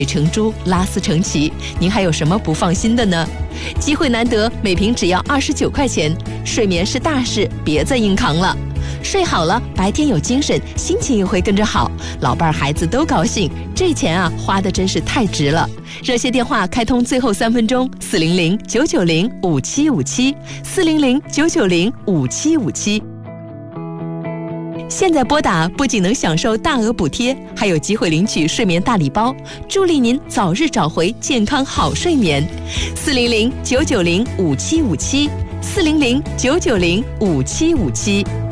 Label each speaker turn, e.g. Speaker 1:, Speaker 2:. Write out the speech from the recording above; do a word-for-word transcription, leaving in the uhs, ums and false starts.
Speaker 1: 成珠，拉丝成旗，您还有什么不放心的呢？机会难得，每瓶只要二十九块钱，睡眠是大事，别再硬扛了。睡好了，白天有精神，心情也会跟着好，老伴儿孩子都高兴，这钱啊花的真是太值了。热线电话开通最后三分钟，四零零九九零五七五七，四零零九九零五七五七。现在拨打不仅能享受大额补贴，还有机会领取睡眠大礼包，助力您早日找回健康好睡眠。四零零九九零五七五七，四零零九九零五七五七。